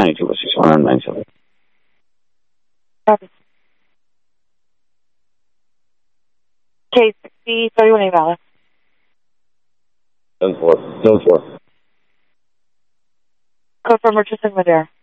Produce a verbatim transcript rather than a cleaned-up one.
ninety-two oh six one nine seven. K sixty thirty-one A valid. seven four. seven four. Code for Merchant Madeira.